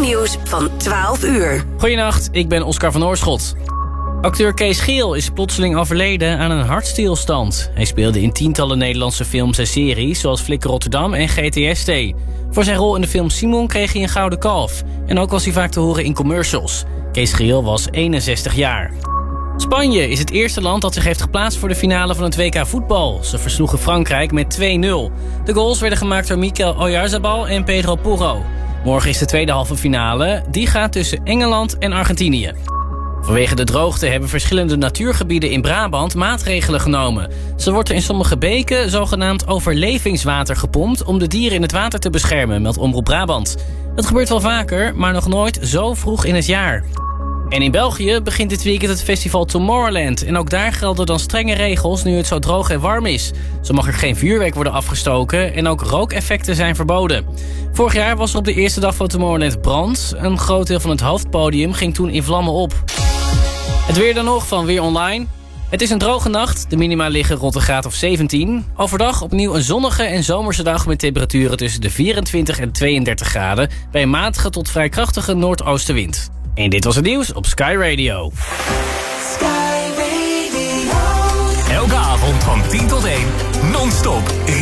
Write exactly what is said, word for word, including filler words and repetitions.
nieuws van twaalf uur. Goedenacht, ik ben Oscar van Oorschot. Acteur Kees Geel is plotseling overleden aan een hartstilstand. Hij speelde in tientallen Nederlandse films en series, zoals Flikker Rotterdam en G T S T. Voor zijn rol in de film Simon kreeg hij een gouden kalf. En ook was hij vaak te horen in commercials. Kees Geel was eenenzestig jaar. Spanje is het eerste land dat zich heeft geplaatst voor de finale van het W K voetbal. Ze versloegen Frankrijk met twee nul. De goals werden gemaakt door Mikel Oyarzabal en Pedro Porro. Morgen is de tweede halve finale. Die gaat tussen Engeland en Argentinië. Vanwege de droogte hebben verschillende natuurgebieden in Brabant maatregelen genomen. Zo wordt er in sommige beken zogenaamd overlevingswater gepompt om de dieren in het water te beschermen, meldt Omroep Brabant. Dat gebeurt wel vaker, maar nog nooit zo vroeg in het jaar. En in België begint dit weekend het festival Tomorrowland. En ook daar gelden dan strenge regels nu het zo droog en warm is. Zo mag er geen vuurwerk worden afgestoken en ook rookeffecten zijn verboden. Vorig jaar was er op de eerste dag van Tomorrowland brand. Een groot deel van het hoofdpodium ging toen in vlammen op. Het weer dan nog van Weer Online. Het is een droge nacht. De minima liggen rond een graad of zeventien. Overdag opnieuw een zonnige en zomerse dag met temperaturen tussen de vierentwintig en tweeëndertig graden... bij een matige tot vrij krachtige noordoostenwind. En dit was het nieuws op Sky Radio. Sky Radio. Elke avond van tien tot één, non-stop.